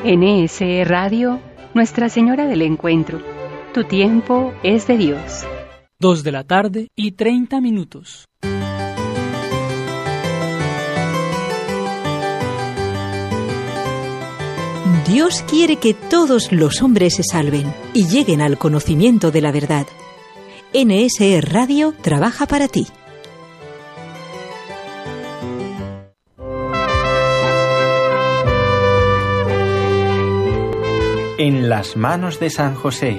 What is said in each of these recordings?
NSE Radio, Nuestra Señora del Encuentro. Tu tiempo es de Dios. 2:30 p.m. Dios quiere que todos los hombres se salven y lleguen al conocimiento de la verdad. NSE Radio trabaja para ti. En las manos de San José.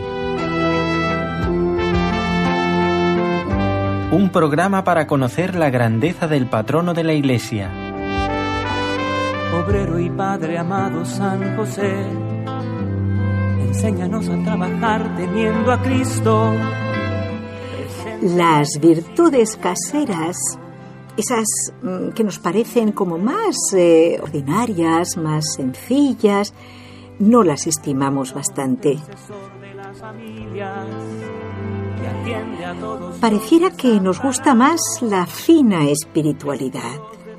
Un programa para conocer la grandeza del patrono de la Iglesia. Obrero y Padre amado San José, enséñanos a trabajar teniendo a Cristo. Las virtudes caseras, esas que nos parecen como más ordinarias, más sencillas, no las estimamos bastante. Pareciera que nos gusta más la fina espiritualidad.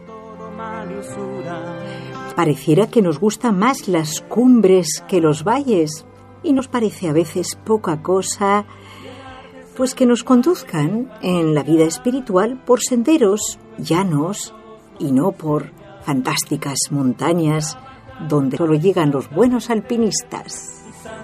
Pareciera que nos gustan más las cumbres que los valles, y nos parece a veces poca cosa, pues que nos conduzcan en la vida espiritual por senderos llanos y no por fantásticas montañas donde solo llegan los buenos alpinistas.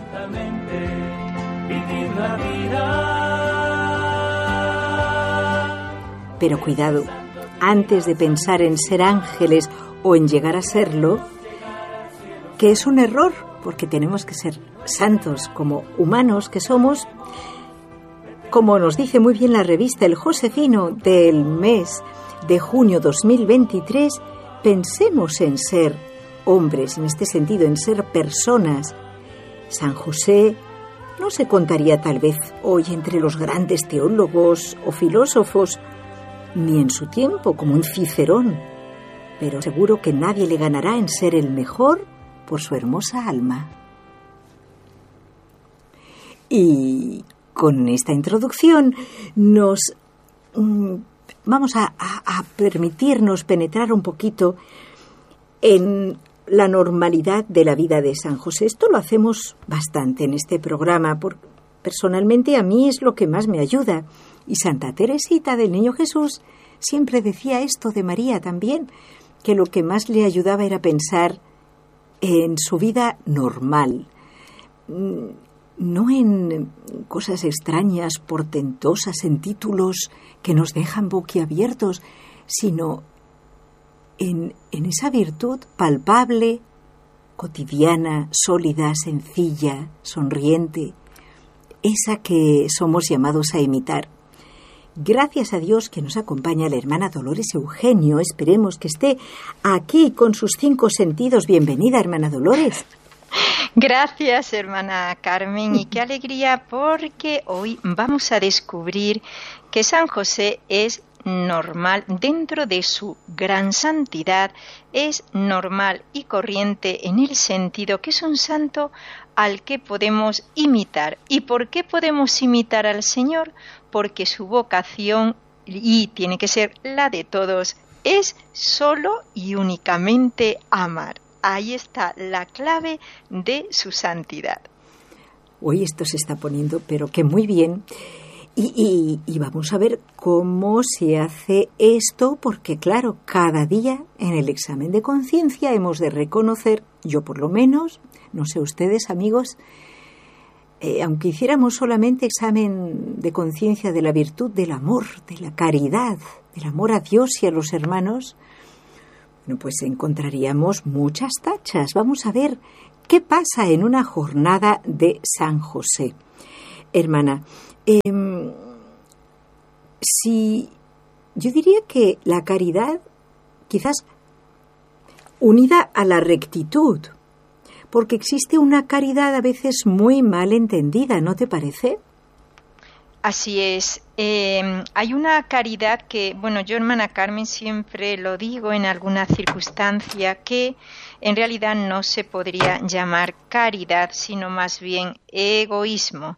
Pero cuidado, antes de pensar en ser ángeles o en llegar a serlo, que es un error, porque tenemos que ser santos como humanos que somos, como nos dice muy bien la revista El Josefino del mes de junio 2023, pensemos en ser hombres, en este sentido, en ser personas. San José no se contaría tal vez hoy entre los grandes teólogos o filósofos, ni en su tiempo como un Cicerón, pero seguro que nadie le ganará en ser el mejor por su hermosa alma. Y con esta introducción vamos a permitirnos penetrar un poquito en la normalidad de la vida de San José. Esto lo hacemos bastante en este programa, porque personalmente a mí es lo que más me ayuda. Y Santa Teresita del Niño Jesús siempre decía esto de María también, que lo que más le ayudaba era pensar en su vida normal, no en cosas extrañas, portentosas, en títulos que nos dejan boquiabiertos, sino en esa virtud palpable, cotidiana, sólida, sencilla, sonriente, esa que somos llamados a imitar. Gracias a Dios que nos acompaña la hermana Dolores Eugenio. Esperemos que esté aquí con sus 5 sentidos. Bienvenida, hermana Dolores. Gracias, hermana Carmen, y qué alegría, porque hoy vamos a descubrir que San José es normal dentro de su gran santidad, es normal y corriente en el sentido que es un santo al que podemos imitar. ¿Y por qué podemos imitar al Señor? Porque su vocación, y tiene que ser la de todos, es solo y únicamente amar. Ahí está la clave de su santidad. Hoy esto se está poniendo, pero que muy bien. Y vamos a ver cómo se hace esto, porque claro, cada día en el examen de conciencia hemos de reconocer, yo por lo menos, no sé ustedes amigos, aunque hiciéramos solamente examen de conciencia de la virtud del amor, de la caridad, del amor a Dios y a los hermanos, bueno, pues encontraríamos muchas tachas. Vamos a ver qué pasa en una jornada de San José. Hermana, yo diría que la caridad, quizás unida a la rectitud, porque existe una caridad a veces muy mal entendida, ¿no te parece? Así es. Hay una caridad que, bueno, yo, hermana Carmen, siempre lo digo en alguna circunstancia, que en realidad no se podría llamar caridad, sino más bien egoísmo.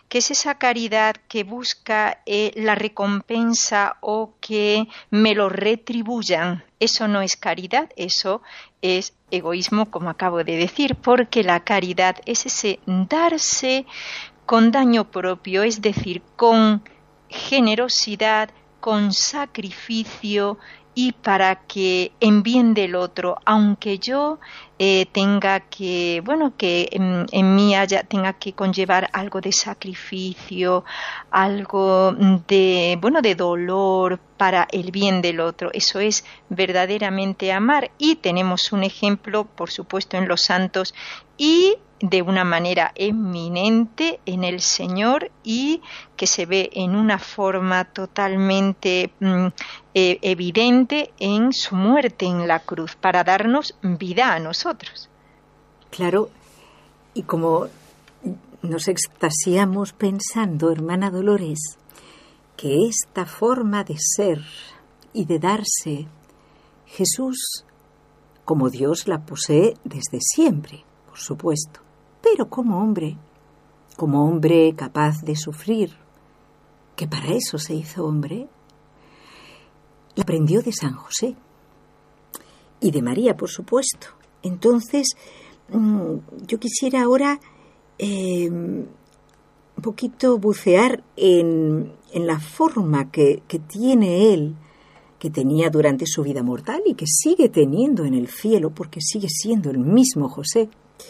que es esa caridad que busca la recompensa o que me lo retribuyan. Eso no es caridad, eso es egoísmo, como acabo de decir, porque la caridad es ese darse con daño propio, es decir, con generosidad, con sacrificio y para que en bien del otro, aunque yo tenga que, que en mí tenga que conllevar algo de sacrificio, algo de dolor para el bien del otro. Eso es verdaderamente amar, y tenemos un ejemplo, por supuesto, en los santos y de una manera eminente en el Señor, y que se ve en una forma totalmente evidente en su muerte en la cruz, para darnos vida a nosotros. Claro, y como nos extasiamos pensando, hermana Dolores, que esta forma de ser y de darse, Jesús, como Dios, la posee desde siempre, por supuesto, pero como hombre capaz de sufrir, que para eso se hizo hombre, la aprendió de San José y de María, por supuesto. Entonces, yo quisiera ahora un poquito bucear en la forma que tiene él, que tenía durante su vida mortal y que sigue teniendo en el cielo, porque sigue siendo el mismo José,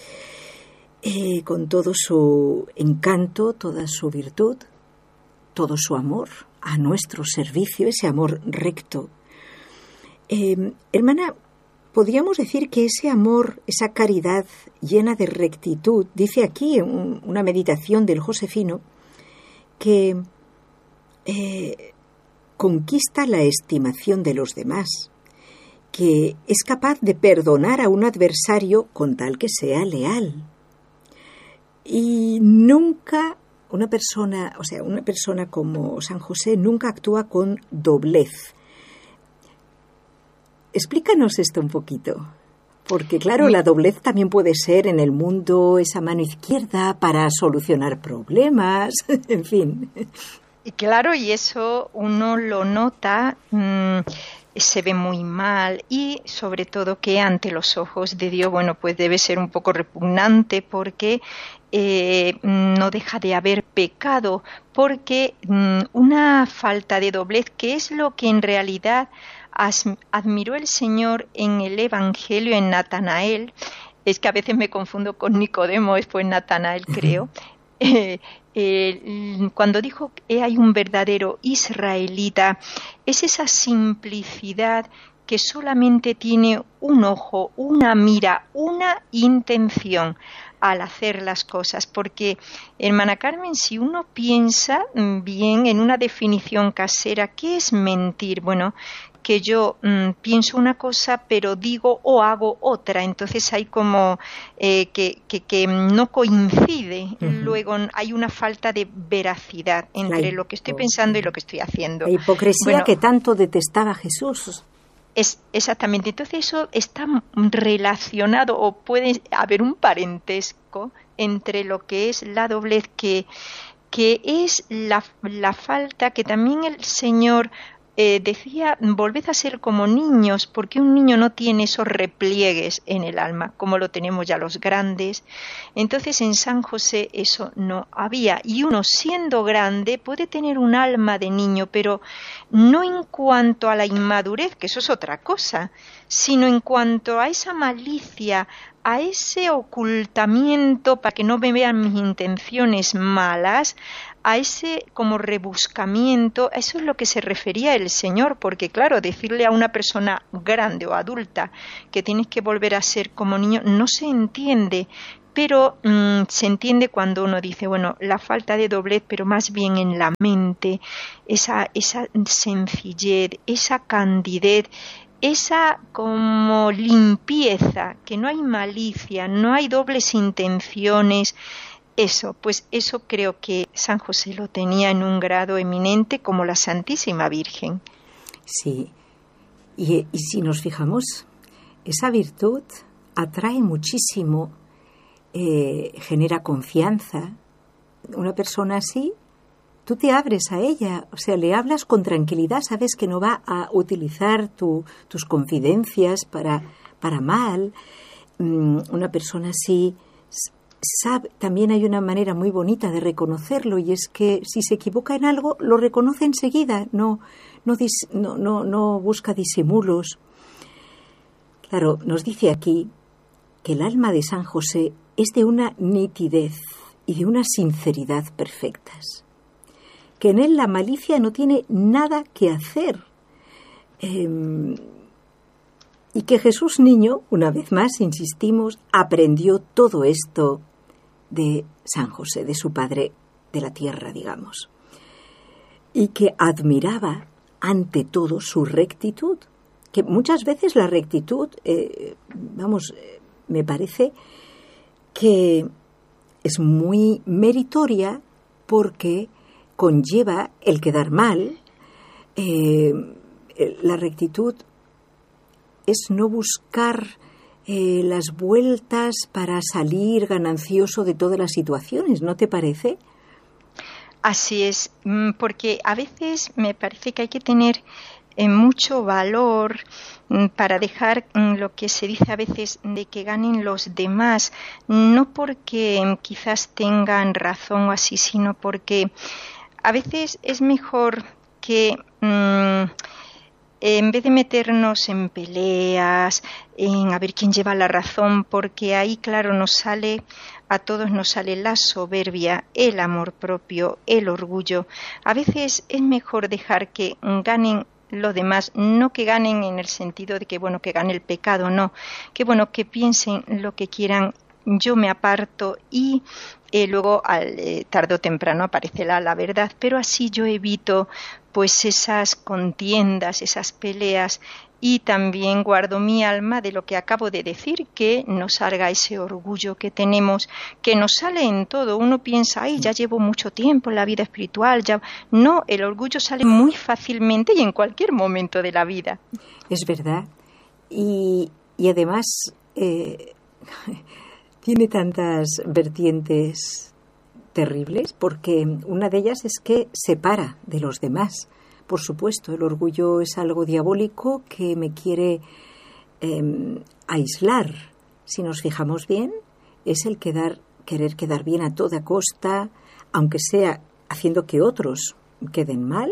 con todo su encanto, toda su virtud, todo su amor a nuestro servicio, ese amor recto. Hermana, podríamos decir que ese amor, esa caridad llena de rectitud, dice aquí en una meditación del Josefino, que conquista la estimación de los demás, que es capaz de perdonar a un adversario con tal que sea leal. Y nunca una persona como San José nunca actúa con doblez. Explícanos esto un poquito, porque claro, la doblez también puede ser en el mundo esa mano izquierda para solucionar problemas, en fin. Y claro, y eso uno lo nota, se ve muy mal, y sobre todo que ante los ojos de Dios, pues debe ser un poco repugnante, porque no deja de haber pecado, porque una falta de doblez, que es lo que en realidad admiró el Señor en el Evangelio, en Natanael, es que a veces me confundo con Nicodemo, es pues Natanael, creo, cuando dijo que hay un verdadero israelita, es esa simplicidad que solamente tiene un ojo, una mira, una intención al hacer las cosas, porque, hermana Carmen, si uno piensa bien en una definición casera, ¿qué es mentir? Que yo pienso una cosa pero digo o hago otra, entonces hay como que no coincide. Uh-huh. Luego hay una falta de veracidad entre lo que estoy pensando y lo que estoy haciendo. La hipocresía que tanto detestaba Jesús. Exactamente, entonces eso está relacionado, o puede haber un parentesco entre lo que es la doblez, que es la falta que también el Señor decía: volved a ser como niños, porque un niño no tiene esos repliegues en el alma como lo tenemos ya los grandes. Entonces en San José eso no había, y uno siendo grande puede tener un alma de niño, pero no en cuanto a la inmadurez, que eso es otra cosa, sino en cuanto a esa malicia, a ese ocultamiento para que no me vean mis intenciones malas, a ese como rebuscamiento. Eso es lo que se refería el Señor, porque claro, decirle a una persona grande o adulta que tienes que volver a ser como niño no se entiende, pero se entiende cuando uno dice, la falta de doblez, pero más bien en la mente, esa sencillez, esa candidez, esa como limpieza, que no hay malicia, no hay dobles intenciones. Eso creo que San José lo tenía en un grado eminente, como la Santísima Virgen. Sí, y si nos fijamos, esa virtud atrae muchísimo, genera confianza, una persona así, tú te abres a ella, o sea, le hablas con tranquilidad, sabes que no va a utilizar tus confidencias para mal. Una persona así sabe, también hay una manera muy bonita de reconocerlo, y es que si se equivoca en algo, lo reconoce enseguida, no busca disimulos. Claro, nos dice aquí que el alma de San José es de una nitidez y de una sinceridad perfectas, que en él la malicia no tiene nada que hacer, y que Jesús niño, una vez más insistimos, aprendió todo esto de San José, de su padre de la tierra, digamos, y que admiraba ante todo su rectitud, que muchas veces la rectitud, me parece que es muy meritoria porque conlleva el quedar mal. La rectitud es no buscar las vueltas para salir ganancioso de todas las situaciones, ¿no te parece? Así es, porque a veces me parece que hay que tener mucho valor para dejar lo que se dice a veces de que ganen los demás, no porque quizás tengan razón o así, sino porque a veces es mejor que en vez de meternos en peleas, en a ver quién lleva la razón, porque ahí, claro, a todos nos sale la soberbia, el amor propio, el orgullo. A veces es mejor dejar que ganen los demás, no que ganen en el sentido de que, bueno, que gane el pecado, no, que bueno, que piensen lo que quieran, yo me aparto y luego tarde o temprano aparece la verdad, pero así yo evito pues esas contiendas, esas peleas, y también guardo mi alma de lo que acabo de decir, que no salga ese orgullo que tenemos, que nos sale en todo. Uno piensa, ay, ya llevo mucho tiempo en la vida espiritual, ya no, el orgullo sale muy fácilmente y en cualquier momento de la vida. Es verdad, y además tiene tantas vertientes terribles, porque una de ellas es que separa de los demás. Por supuesto, el orgullo es algo diabólico que me quiere aislar. Si nos fijamos bien, es el querer quedar bien a toda costa, aunque sea haciendo que otros queden mal.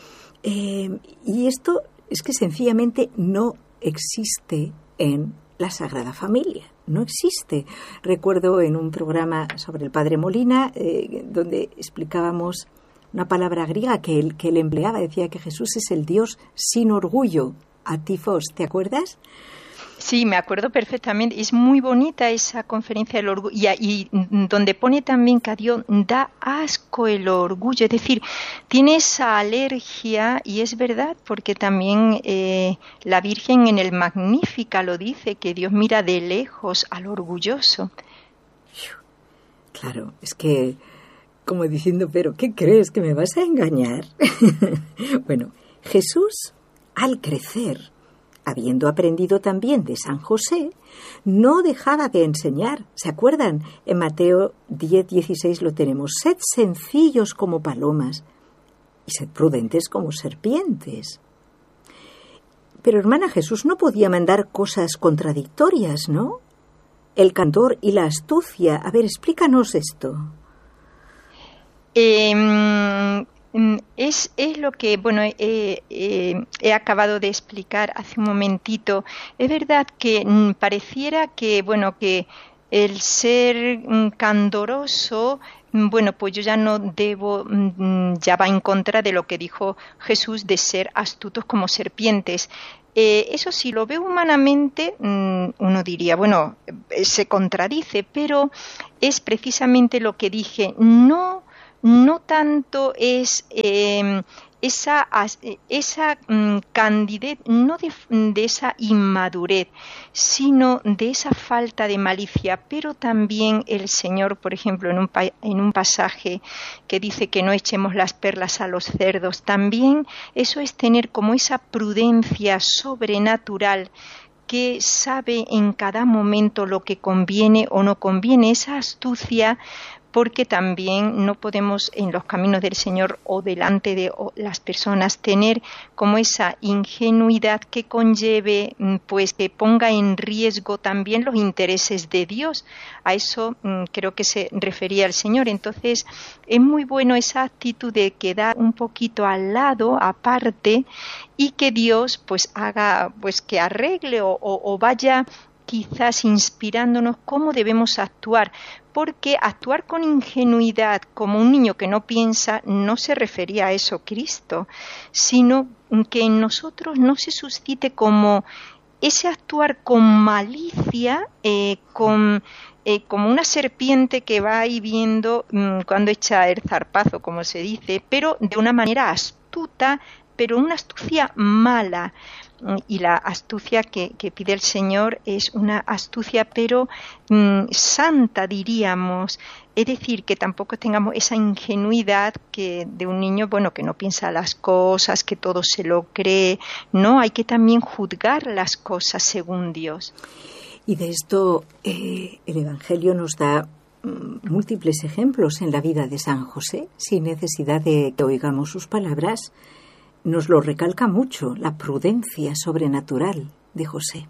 Y esto es que sencillamente no existe en la Sagrada Familia. No existe. Recuerdo en un programa sobre el Padre Molina, donde explicábamos una palabra griega que él empleaba, decía que Jesús es el Dios sin orgullo, atifos, ¿te acuerdas? Sí, me acuerdo perfectamente. Es muy bonita esa conferencia del orgullo y donde pone también que a Dios da asco el orgullo, es decir, tiene esa alergia, y es verdad porque también la Virgen en el Magnífica lo dice, que Dios mira de lejos al orgulloso. Claro, es que como diciendo, pero ¿qué crees? ¿Que me vas a engañar? Bueno, Jesús, al crecer, habiendo aprendido también de San José, no dejaba de enseñar. ¿Se acuerdan? En Mateo 10:16 lo tenemos. Sed sencillos como palomas y sed prudentes como serpientes. Pero, hermana, Jesús no podía mandar cosas contradictorias, ¿no? El candor y la astucia. A ver, explícanos esto. Es lo que, bueno, he acabado de explicar hace un momentito. Es verdad que pareciera que, bueno, que el ser candoroso, bueno, pues yo ya no debo, ya va en contra de lo que dijo Jesús de ser astutos como serpientes. Eso sí, lo veo humanamente, uno diría, bueno, se contradice, pero es precisamente lo que dije, no tanto es esa candidez, no de esa inmadurez, sino de esa falta de malicia. Pero también el Señor, por ejemplo, en un pasaje que dice que no echemos las perlas a los cerdos, también eso es tener como esa prudencia sobrenatural que sabe en cada momento lo que conviene o no conviene, esa astucia porque también no podemos en los caminos del Señor o delante de las personas tener como esa ingenuidad que conlleve, pues que ponga en riesgo también los intereses de Dios. A eso creo que se refería el Señor. Entonces es muy bueno esa actitud de quedar un poquito al lado, aparte, y que Dios pues haga, pues que arregle o vaya quizás inspirándonos cómo debemos actuar, porque actuar con ingenuidad como un niño que no piensa no se refería a eso Cristo, sino que en nosotros no se suscite como ese actuar con malicia, como una serpiente que va ahí viendo cuando echa el zarpazo, como se dice, pero de una manera astuta, pero una astucia mala. Y la astucia que pide el Señor es una astucia pero santa, diríamos. Es decir, que tampoco tengamos esa ingenuidad que de un niño, bueno, que no piensa las cosas, que todo se lo cree. No, hay que también juzgar las cosas según Dios. Y de esto el Evangelio nos da múltiples ejemplos en la vida de San José, sin necesidad de que oigamos sus palabras. Nos lo recalca mucho la prudencia sobrenatural de José.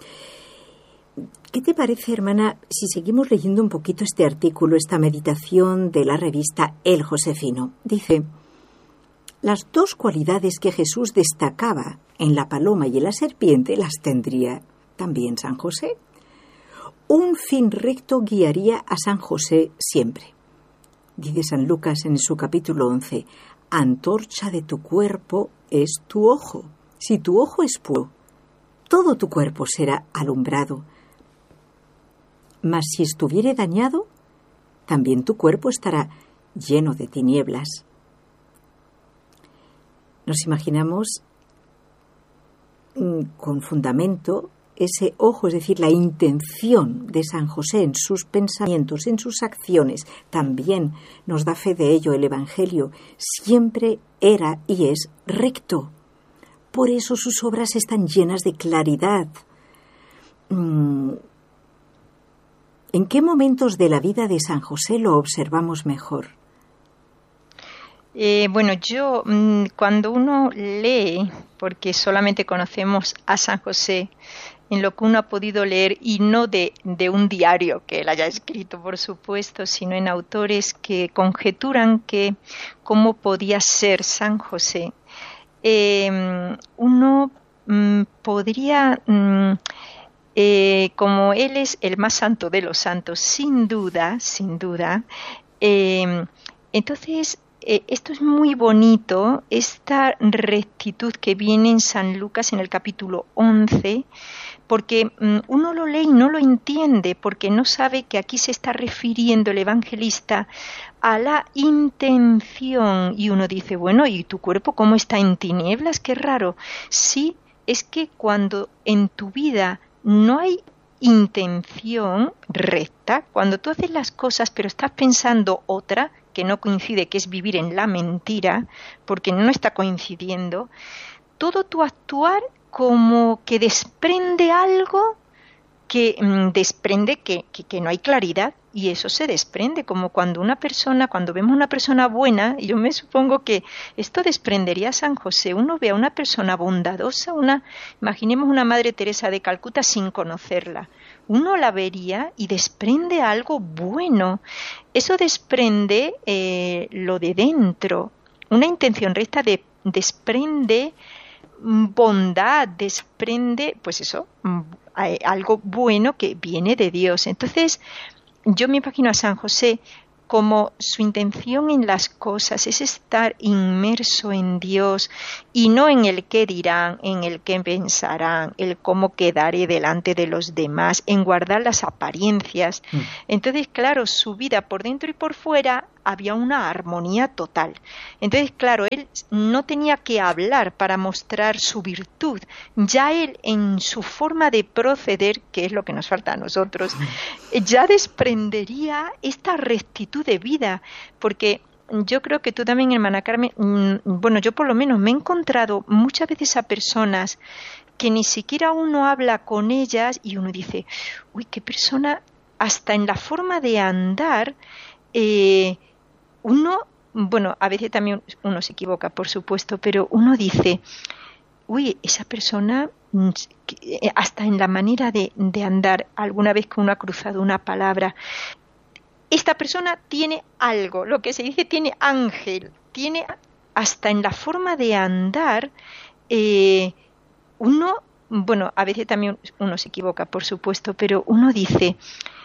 ¿Qué te parece, hermana, si seguimos leyendo un poquito este artículo, esta meditación de la revista El Josefino? Dice: las dos cualidades que Jesús destacaba en la paloma y en la serpiente las tendría también San José. Un fin recto guiaría a San José siempre. Dice San Lucas en su capítulo 11: antorcha de tu cuerpo es tu ojo. Si tu ojo es puro, todo tu cuerpo será alumbrado. Mas si estuviere dañado, también tu cuerpo estará lleno de tinieblas. Nos imaginamos con fundamento ese ojo, es decir, la intención de San José en sus pensamientos, en sus acciones. También nos da fe de ello el Evangelio. Siempre era y es recto. Por eso sus obras están llenas de claridad. ¿En qué momentos de la vida de San José lo observamos mejor? Bueno, yo cuando uno lee, porque solamente conocemos a San José en lo que uno ha podido leer, y no de un diario que él haya escrito, por supuesto, sino en autores que conjeturan que cómo podía ser San José, uno podría, como él es el más santo de los santos, sin duda, entonces esto es muy bonito, esta rectitud que viene en San Lucas en el capítulo 11, porque uno lo lee y no lo entiende, porque no sabe que aquí se está refiriendo el evangelista a la intención, y uno dice, bueno, ¿y tu cuerpo cómo está en tinieblas? Qué raro. Sí, es que cuando en tu vida no hay intención recta, cuando tú haces las cosas pero estás pensando otra, que no coincide, que es vivir en la mentira, porque no está coincidiendo, todo tu actuar como que desprende algo que desprende que no hay claridad, y eso se desprende, como cuando vemos una persona buena, y yo me supongo que esto desprendería a San José. Uno ve a una persona bondadosa, imaginemos una Madre Teresa de Calcuta sin conocerla, uno la vería y desprende algo bueno. Eso desprende lo de dentro, una intención recta desprende bondad, desprende, pues eso, algo bueno que viene de Dios. Entonces, yo me imagino a San José como su intención en las cosas es estar inmerso en Dios y no en el qué dirán, en el qué pensarán, el cómo quedaré delante de los demás, en guardar las apariencias. Entonces, claro, su vida por dentro y por fuera había una armonía total. Entonces, claro, él no tenía que hablar para mostrar su virtud. Ya él, en su forma de proceder, que es lo que nos falta a nosotros, ya desprendería esta rectitud de vida, porque yo creo que tú también, hermana Carmen, bueno, yo por lo menos me he encontrado muchas veces a personas que ni siquiera uno habla con ellas y uno dice, uy, qué persona, hasta en la forma de andar, uno, bueno, a veces también uno se equivoca, por supuesto, pero uno dice, uy, esa persona, hasta en la manera de andar, alguna vez que uno ha cruzado una palabra, esta persona tiene algo, lo que se dice tiene ángel, tiene hasta en la forma de andar, uno, bueno, a veces también uno se equivoca, por supuesto, pero uno dice,